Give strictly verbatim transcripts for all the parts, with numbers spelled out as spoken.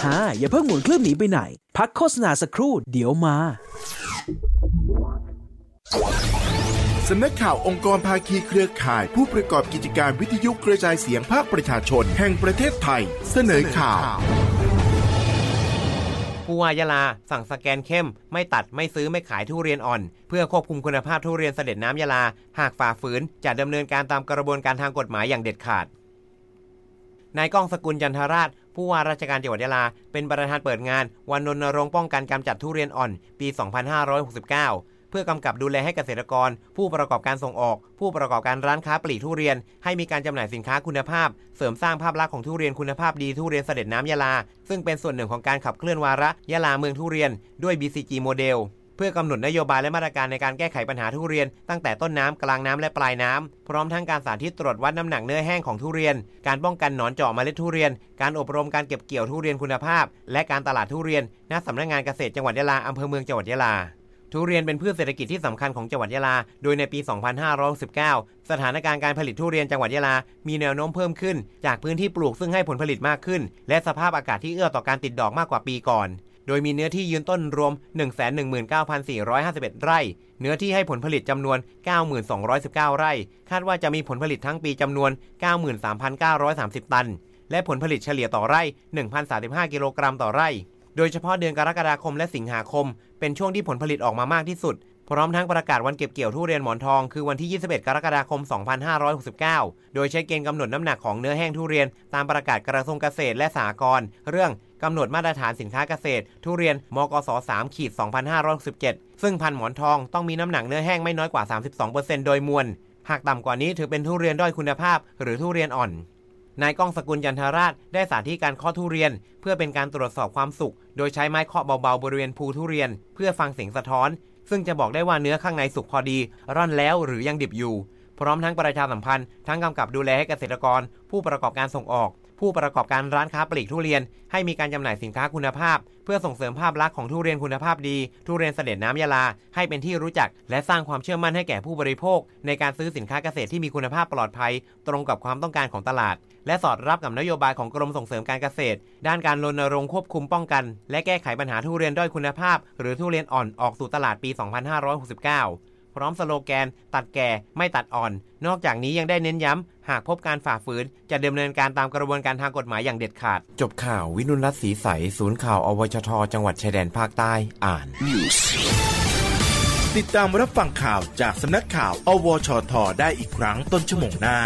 ฮ่าอย่าเพิ่งหมุนเครื่องหนีไปไหนพักโฆษณาสักครู่เดี๋ยวมาสำนักข่าวองค์กรภาคีเครือข่ายผู้ประกอบกิจการวิทยุกระจายเสียงภาคประชาชนแห่งประเทศไทยเสนอข่าวผู้ว่ายะลาสั่งสแกนเข้มไม่ตัดไม่ซื้อไม่ขายทุเรียนอ่อนเพื่อควบคุมคุณภาพทุเรียนเสด็จน้ำยะลาหากฝ่าฝืนจะดำเนินการตามกระบวนการทางกฎหมายอย่างเด็ดขาดนายก้องสกุลจันทราชผู้ว่าราชการจังหวัดยะลาเป็นประธานเปิดงานวันรณรงค์ป้องกันกำจัดทุเรียนอ่อนปีสองพันห้าร้อยหกสิบเก้าเพื่อกำกับดูแลให้เกษตรกรผู้ประกอบการส่งออกผู้ประกอบการร้านค้าปลีกทุเรียนให้มีการจำหน่ายสินค้าคุณภาพเสริมสร้างภาพลักษณ์ของทุเรียนคุณภาพดีทุเรียนเสด็จน้ำยะลาซึ่งเป็นส่วนหนึ่งของการขับเคลื่อนวาระยะลาเมืองทุเรียนด้วย บี ซี จี โมเดลเพื่อกำหนดนโยบายและมาตรการในการแก้ไขปัญหาทุเรียนตั้งแต่ต้นน้ำกลางน้ำและปลายน้ำพร้อมทั้งการสาธิตตรวจวัดน้ำหนักเนื้อแห้งของทุเรียนการป้องกันหนอนเจาะเมล็ดทุเรียนการอบรมการเก็บเกี่ยวทุเรียนคุณภาพและการตลาดทุเรียนณสำนักงานเกษตรจังหวัดยะลาอำเภอเมืองจังหวัดยะลาทุเรียนเป็นพืชเศรษฐกิจที่สำคัญของจังหวัดยะลาโดยในปีสองพันห้าร้อยสิบเก้าสถานการณ์การผลิตทุเรียนจังหวัดยะลามีแนวโน้มเพิ่มขึ้นจากพื้นที่ปลูกซึ่งให้ผลผลิตมากขึ้นและสภาพอากาศที่เอื้อต่อการติดดอกมากกว่าปีก่อนโดยมีเนื้อที่ยืนต้นรวม หนึ่งแสนหนึ่งหมื่นเก้าพันสี่ร้อยห้าสิบเอ็ด ไร่เนื้อที่ให้ผลผลิตจำนวน เก้าหมื่นสองร้อยสิบเก้า ไร่คาดว่าจะมีผลผลิตทั้งปีจำนวน เก้าหมื่นสามพันเก้าร้อยสามสิบ ตันและผลผลิตเฉลี่ยต่อไร่ หนึ่งพันสามสิบห้า กิโลกรัมต่อไร่โดยเฉพาะเดือนกรกฎาคมและสิงหาคมเป็นช่วงที่ผลผลิตออกมามากที่สุดพร้อมทั้งประกาศวันเก็บเกี่ยวทุเรียนหมอนทองคือวันที่ยี่สิบเอ็ดกรกฎาคมสองพันห้าร้อยหกสิบเก้าโดยใช้เกณฑ์กำหนดน้ำหนักของเนื้อแห้งทุเรียนตามประกาศกระทรวงเกษตรและสหกรณ์เรื่องกำหนดมาตรฐานสินค้าเกษตรทุเรียนมกส สาม สองพันห้าร้อยหกสิบเจ็ดซึ่งพันธุ์หมอนทองต้องมีน้ำหนักเนื้อแห้งไม่น้อยกว่า สามสิบสองเปอร์เซ็นต์ โดยมวลหากต่ำกว่านี้ถือเป็นทุเรียนด้อยคุณภาพหรือทุเรียนอ่อนนายก้องสกุลจันทราชได้สาธิตการเคาะทุเรียนเพื่อเป็นการตรวจสอบความสุกโดยใช้ไม้เคาะเบาๆบริเวณภูทุเรียนเพื่อฟังเสียงสะท้อนซึ่งจะบอกได้ว่าเนื้อข้างในสุกพอดีร่อนแล้วหรือยังดิบอยู่พร้อมทั้งประชาสัมพันธ์ทั้งกำกับดูแลให้เกษตรกรผู้ประกอบการส่งออกผู้ประกอบการร้านค้าปลีกทุเรียนให้มีการจำหน่ายสินค้าคุณภาพเพื่อส่งเสริมภาพลักษณ์ของทุเรียนคุณภาพดีทุเรียนเสด็จน้ำยะลาให้เป็นที่รู้จักและสร้างความเชื่อมั่นให้แก่ผู้บริโภคในการซื้อสินค้าเกษตรที่มีคุณภาพปลอดภัยตรงกับความต้องการของตลาดและสอดรับกับนโยบายของกรมส่งเสริมการเกษตรด้านการรณรงค์ควบคุมป้องกันและแก้ไขปัญหาทุเรียนด้อยคุณภาพหรือทุเรียนอ่อนออกสู่ตลาดปีสองพันห้าร้อยหกสิบเก้าพร้อมสโลแกนตัดแก่ไม่ตัดอ่อนนอกจากนี้ยังได้เน้นย้ำหากพบการฝ่าฝืนจะดำเนินการตามกระบวนการทางกฎหมายอย่างเด็ดขาดจบข่าววินุรัตน์ศรีใสศูนย์ข่าวอวชทจังหวัดชายแดนภาคใต้อ่านติดตามรับฟังข่าวจากสำนักข่าวอวชทได้อีกครั้งต้นชั่วโมงหน้า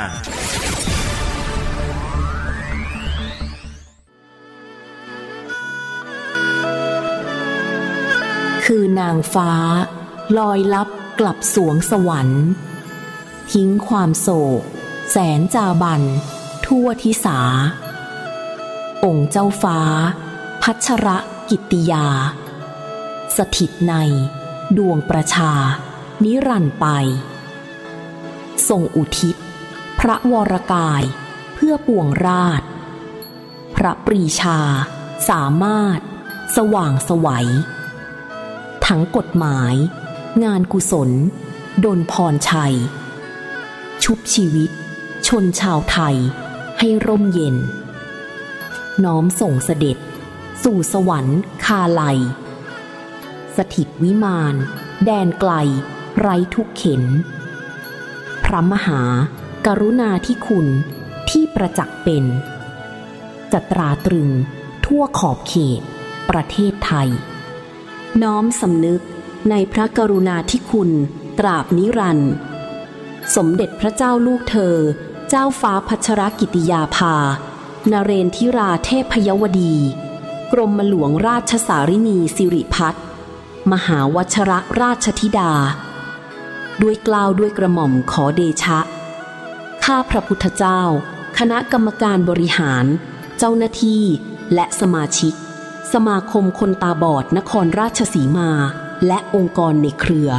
คือนางฟ้าลอยลับกลับสวงสวรรค์ทิ้งความโศกแสนจาบันทั่วทิสาองค์เจ้าฟ้าพัชรกิตติยาสถิตในดวงประชานิรันดร์ไปทรงอุทิศพระวรกายเพื่อปวงราชพระปรีชาสามารถสว่างไสวทั้งกฎหมายงานกุศลดลพรชัยชุบชีวิตชนชาวไทยให้ร่มเย็นน้อมส่งเสด็จสู่สวรรค์คาไลสถิตวิมานแดนไกลไร้ทุกเข็ญพระมหากรุณาธิคุณที่ประจักษ์เป็นจะตราตรึงทั่วขอบเขตประเทศไทยน้อมสำนึกในพระกรุณาธิคุณตราบนิรันดร์สมเด็จพระเจ้าลูกเธอเจ้าฟ้าพัชรกิติยาภานเรนทิราเทพยวดีกรมหลวงราชสารินีสิริพัฒน์มหาวชรราชธิดาด้วยเกล้าด้วยกระหม่อมขอเดชะข้าพระพุทธเจ้าคณะกรรมการบริหารเจ้าหน้าที่และสมาชิกสมาคมคนตาบอดนครราชสีมาและองค์กรในเครือ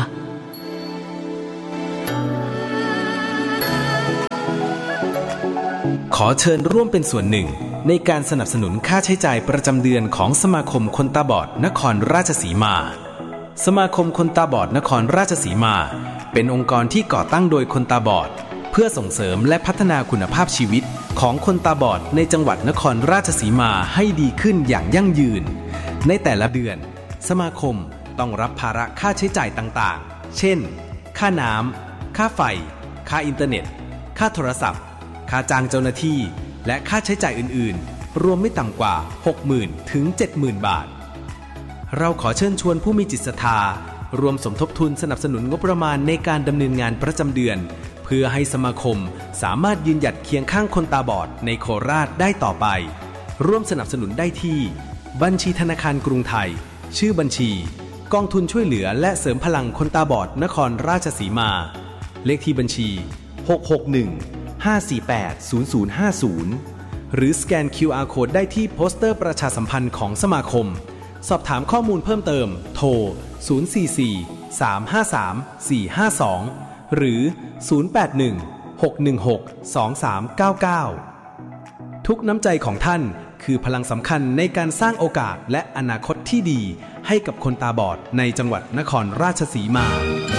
ขอเชิญร่วมเป็นส่วนหนึ่งในการสนับสนุนค่าใช้จ่ายประจำเดือนของสมาคมคนตาบอดนครราชสีมาสมาคมคนตาบอดนครราชสีมาเป็นองค์กรที่ก่อตั้งโดยคนตาบอดเพื่อพื่อส่งเสริมและพัฒนาคุณภาพชีวิตของคนตาบอดในจังหวัดนครราชสีมาให้ดีขึ้นอย่างยั่งยืนในแต่ละเดือนสมาคมต้องรับภาระค่าใช้จ่ายต่างๆเช่นค่าน้ำค่าไฟค่าอินเทอร์เน็ตค่าโทรศัพท์ค่าจ้างเจ้าหน้าที่และค่าใช้จ่ายอื่นๆรวมไม่ต่ำกว่า หกหมื่น ถึง เจ็ดหมื่น บาทเราขอเชิญชวนผู้มีจิตศรัทธารวมสมทบทุนสนับสนุนงบประมาณในการดำเนินงานประจำเดือนเพื่อให้สมาคมสามารถยืนหยัดเคียงข้างคนตาบอดในโคราชได้ต่อไปร่วมสนับสนุนได้ที่บัญชีธนาคารกรุงไทยชื่อบัญชีกองทุนช่วยเหลือและเสริมพลังคนตาบอดนครราชสีมาเลขที่บัญชีหก หก หนึ่ง ห้า สี่ แปด ศูนย์ ศูนย์ ห้า ศูนย์หรือสแกน คิว อาร์ Code ได้ที่โปสเตอร์ประชาสัมพันธ์ของสมาคมสอบถามข้อมูลเพิ่มเติมโทรศูนย์ สี่ สี่ สาม ห้า สาม สี่ ห้า สองหรือศูนย์ แปด หนึ่ง หก หนึ่ง หก สอง สาม เก้า เก้าทุกน้ำใจของท่านคือพลังสำคัญในการสร้างโอกาสและอนาคตที่ดีให้กับคนตาบอดในจังหวัดนครราชสีมา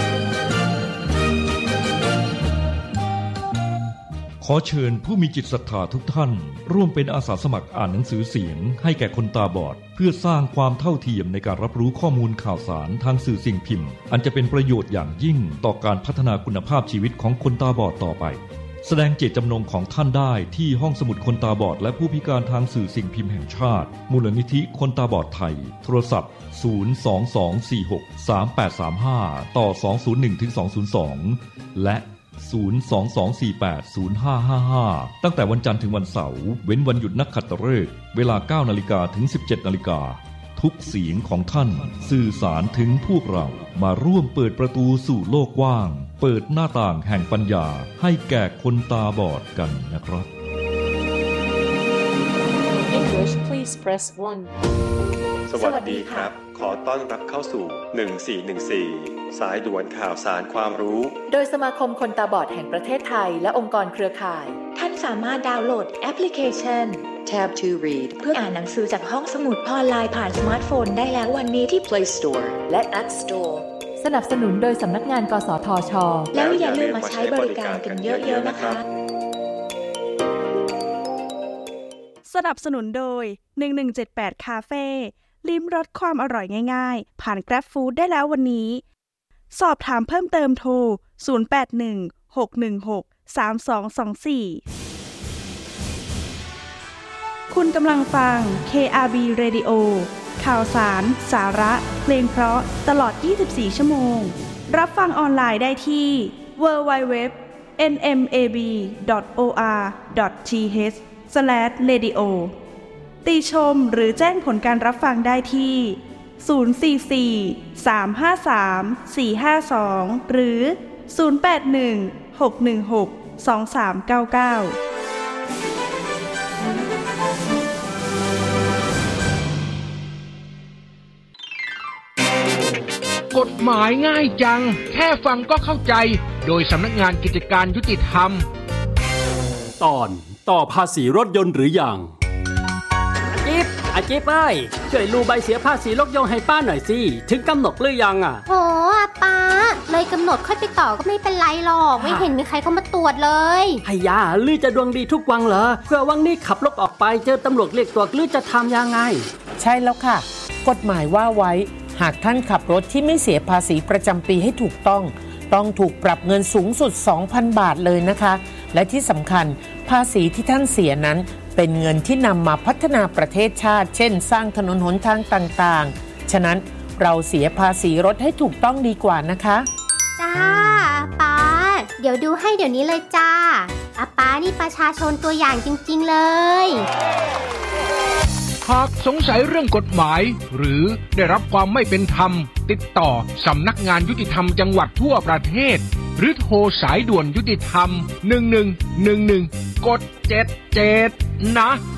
ขอเชิญผู้มีจิตศรัทธาทุกท่านร่วมเป็นอาสาสมัครอ่านหนังสือเสียงให้แก่คนตาบอดเพื่อสร้างความเท่าเทียมในการรับรู้ข้อมูลข่าวสารทางสื่อสิ่งพิมพ์อันจะเป็นประโยชน์อย่างยิ่งต่อการพัฒนาคุณภาพชีวิตของคนตาบอดต่อไปแสดงเจตจำนงของท่านได้ที่ห้องสมุดคนตาบอดและผู้พิการทางสื่อสิ่งพิมพ์แห่งชาติมูลนิธิคนตาบอดไทยโทรศัพท์ศูนย์ สอง สอง สี่ หก สาม แปด สาม ห้าต่อสอง ศูนย์ หนึ่ง ถึง สอง ศูนย์ สองและศูนย์ สอง สอง สี่ แปด ศูนย์ ห้า ห้า ห้าตั้งแต่วันจันทร์ถึงวันเสาร์เว้นวันหยุดนักขัตฤกษ์เวลา เก้านาฬิกา ถึง สิบเจ็ดนาฬิกาทุกเสียงของท่านสื่อสารถึงพวกเรามาร่วมเปิดประตูสู่โลกกว้างเปิดหน้าต่างแห่งปัญญาให้แก่คนตาบอดกันนะครับ English please press one สวัสดีครับขอต้อนรับเข้าสู่หนึ่งสี่หนึ่งสี่สายด่วนข่าวสารความรู้โดยสมาคมคนตาบอดแห่งประเทศไทยและองค์กรเครือข่ายท่านสามารถดาวน์โหลดแอปพลิเคชัน Tab to Read เพื่ออ่านหนังสือจากห้องสมุดออนไลน์ผ่านสมาร์ทโฟนได้แล้ววันนี้ที่ Play Store และ App Store สนับสนุนโดยสำนักงานกสทช. แล้วอย่าลืมมาใช้บริการกันเยอะๆนะคะสนับสนุนโดยหนึ่งหนึ่งเจ็ดแปดคาเฟ่ลิ้มรสความอร่อยง่ายๆผ่าน Grab Food ได้แล้ววันนี้สอบถามเพิ่มเติมโทรศูนย์ แปด หนึ่ง หก หนึ่ง หก สาม สอง สอง สี่คุณกำลังฟัง เค อาร์ บี Radio ข่าวสารสาระเพลงเพราะตลอดยี่สิบสี่ชั่วโมงรับฟังออนไลน์ได้ที่ ดับเบิลยู ดับเบิลยู ดับเบิลยู ดอท เอ็น เอ็ม เอ บี ดอท โอ อาร์ ดอท ที เอช สแลช เรดิโอ ติชมหรือแจ้งผลการรับฟังได้ที่ศูนย์ สี่ สี่ สาม ห้า สาม สี่ ห้า สองหรือศูนย์ แปด หนึ่ง หก หนึ่ง หก สอง สาม เก้า เก้ากฎหมายง่ายจังแค่ฟังก็เข้าใจโดยสำนักงานกิจการยุติธรรมตอนต่อภาษีรถยนต์หรือยังจิ๊บอาจิ๊บเอ้ยช่วยรูใบเสียภาษีรถยนต์ให้ป้าหน่อยสิถึงกำหนดหรือยังอ่ะโอ้ป้าเลยกำหนดค่อยไปต่อก็ไม่เป็นไรหรอกไม่เห็นมีใครเข้ามาตรวจเลยไอ้ยาลือจะดวงดีทุกวันเหรอเพื่อวันนี้ขับรถออกไปเจอตำรวจเรียกตัวลือจะทำยังไงใช่แล้วค่ะกฎหมายว่าไว้หากท่านขับรถที่ไม่เสียภาษีประจำปีให้ถูกต้องต้องถูกปรับเงินสูงสุด สองพัน บาทเลยนะคะและที่สำคัญภาษีที่ท่านเสียนั้นเป็นเงินที่นำมาพัฒนาประเทศชาติเช่นสร้างถนนหนทางต่างๆฉะนั้นเราเสียภาษีรถให้ถูกต้องดีกว่านะคะจ้าป้าเดี๋ยวดูให้เดี๋ยวนี้เลยจ้าอาป้านี่ประชาชนตัวอย่างจริงๆเลยหากสงสัยเรื่องกฎหมายหรือได้รับความไม่เป็นธรรมติดต่อสำนักงานยุติธรรมจังหวัดทั่วประเทศหรือโทรสายด่วนยุติธรรมหนึ่งหนึ่งหนึ่งหนึ่งกดเจ็ดเจ็ดนะ